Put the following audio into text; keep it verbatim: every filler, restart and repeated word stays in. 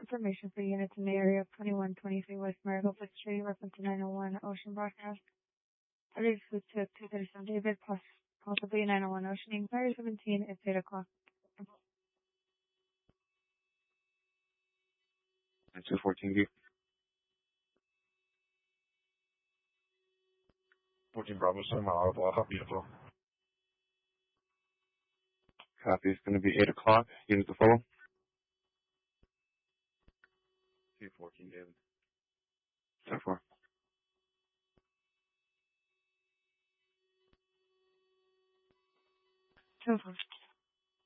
information for units in the area of twenty-one twenty-three West Marigold Street, reference to nine oh one Ocean Broadcast. Please to two thirty-seven David, possibly nine oh one Ocean, inquiry seventeen, it's eight o'clock. two fourteen B. fourteen Bravo, seven mile out, hot vehicle. Copy, it's going to be eight o'clock. Units to follow. two fourteen David. ten four. ten four.